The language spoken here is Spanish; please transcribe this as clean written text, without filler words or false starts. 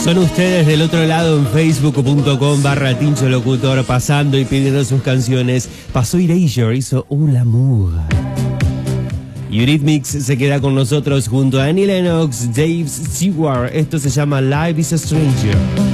Son ustedes del otro lado en facebook.com/Tincho Locutor pasando y pidiendo sus canciones. Pasó Erasure, hizo Un L'amour. Eurythmics se queda con nosotros junto a Annie Lennox, Dave Stewart. Esto se llama Life is a Stranger.